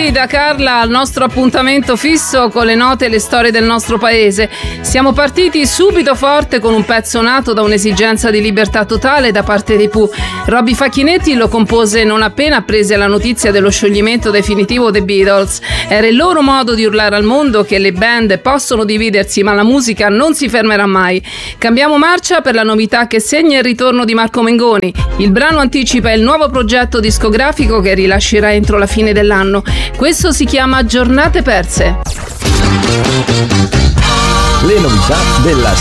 qui da Carla al nostro appuntamento fisso con le note e le storie del nostro paese. Siamo partiti subito forte con un pezzo nato da un'esigenza di libertà totale da parte dei Pooh. Robby Facchinetti lo compose non appena apprese la notizia dello scioglimento definitivo dei Beatles. Era il loro modo di urlare al mondo che le band possono dividersi ma la musica non si fermerà mai. Cambiamo marcia per la novità che segna il ritorno di Marco Mengoni. Il brano anticipa il nuovo progetto discografico che rilascerà entro la fine dell'anno. Questo si chiama Giornate perse. Le novità della